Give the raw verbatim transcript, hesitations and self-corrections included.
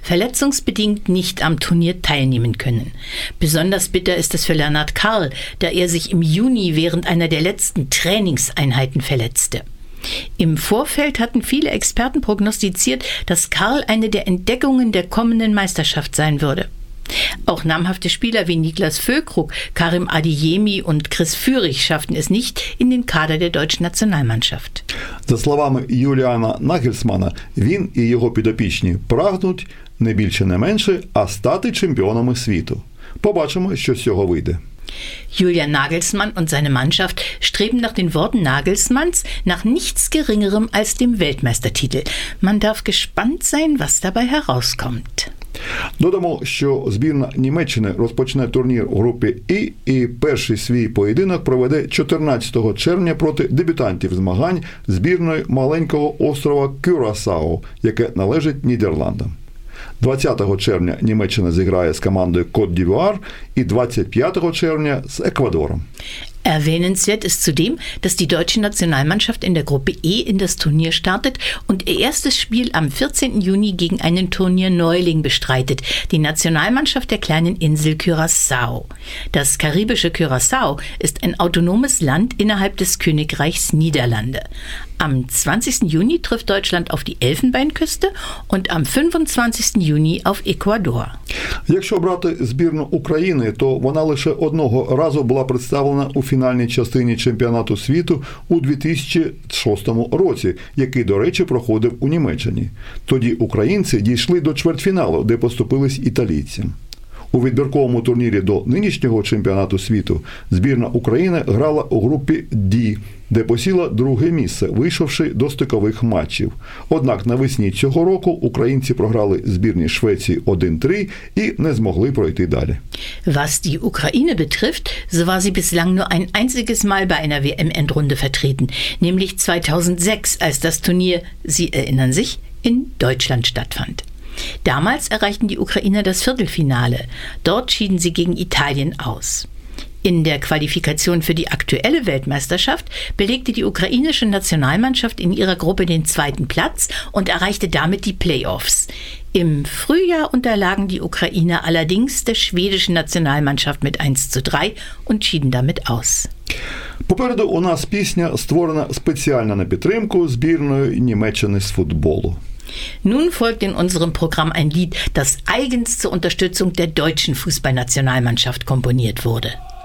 verletzungsbedingt nicht am Turnier teilnehmen können. Besonders bitter ist es für Lennart Karl, da er sich im Juni während einer der letzten Trainingseinheiten verletzte. Im Vorfeld hatten viele Experten prognostiziert, dass Karl eine der Entdeckungen der kommenden Meisterschaft sein würde. Auch namhafte Spieler wie Niklas Füllkrug, Karim Adeyemi und Chris Führig schafften es nicht in den Kader der deutschen Nationalmannschaft. За словами Юліана Нагельсмана, він і його підопічні прагнуть не більше, не менше, а стати чемпіонами світу. Побачимо, що з цього вийде. Julian Nagelsmann und seine Mannschaft streben nach den Worten Nagelsmanns nach nichts Geringerem als dem Weltmeistertitel. Man darf gespannt sein, was dabei herauskommt. Додамо, що збірна Німеччини розпочне турнір у групі І і перший свій поєдинок проведе чотирнадцятого червня проти дебютантів змагань збірної маленького острова Кюрасао, яке належить Нідерландам. двадцятого червня Німеччина зіграє з командою Кот-д'Івуар і двадцять п'ятого червня з Еквадором. Erwähnenswert ist zudem, dass die deutsche Nationalmannschaft in der Gruppe E in das Turnier startet und ihr erstes Spiel am vierzehnten Juni gegen einen Turnierneuling bestreitet, die Nationalmannschaft der kleinen Insel Curaçao. Das karibische Curaçao ist ein autonomes Land innerhalb des Königreichs Niederlande. Am zwanzigsten Juni trifft Deutschland auf die Elfenbeinküste und am fünfundzwanzigsten Juni auf Ecuador. Якщо брати збірну України, то вона лише одного разу була представлена у фінальній частині чемпіонату світу у дві тисячі шостому році, який, до речі, проходив у Німеччині. Тоді українці дійшли до чвертьфіналу, де поступились італійцям. У відбірковому турнірі до нинішнього чемпіонату світу збірна України грала у групі «Ді», де посіла друге місце, вийшовши до стикових матчів. Однак навесні цього року українці програли збірній Швеції один-три і не змогли пройти далі. Was die Ukraine betrifft, so war sie bislang nur ein einziges Mal bei einer W M-Endrunde vertreten, nämlich zweitausendsechs, als das Turnier, Sie erinnern sich, in Deutschland stattfand. Damals erreichten die Ukrainer das Viertelfinale. Dort schieden sie gegen Italien aus. In der Qualifikation für die aktuelle Weltmeisterschaft belegte die ukrainische Nationalmannschaft in ihrer Gruppe den zweiten Platz und erreichte damit die Playoffs. Im Frühjahr unterlagen die Ukrainer allerdings der schwedischen Nationalmannschaft mit eins zu drei und schieden damit aus. Попереду у нас пісня, створена спеціально на підтримку збірної Німеччини з футболу. Nun folgt in unserem Programm ein Lied, das eigens zur Unterstützung der deutschen Fußballnationalmannschaft komponiert wurde.